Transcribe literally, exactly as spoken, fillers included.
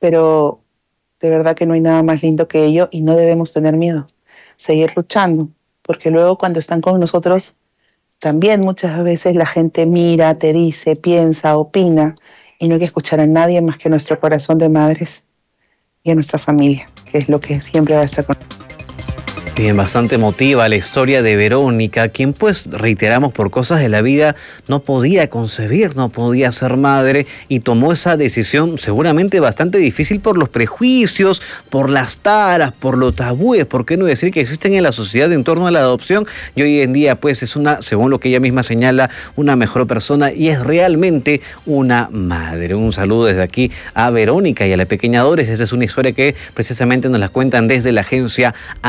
pero de verdad que no hay nada más lindo que ello y no debemos tener miedo, seguir luchando, porque luego cuando están con nosotros, también muchas veces la gente mira, te dice, piensa, opina, y no hay que escuchar a nadie más que nuestro corazón de madres y a nuestra familia, que es lo que siempre va a estar con nosotros. Bien, bastante emotiva la historia de Verónica, quien pues reiteramos por cosas de la vida no podía concebir, no podía ser madre y tomó esa decisión seguramente bastante difícil por los prejuicios, por las taras, por los tabúes, por qué no decir que existen en la sociedad en torno a la adopción, y hoy en día pues es una, según lo que ella misma señala, una mejor persona y es realmente una madre. Un saludo desde aquí a Verónica y a la pequeña Doris. Esa es una historia que precisamente nos la cuentan desde la agencia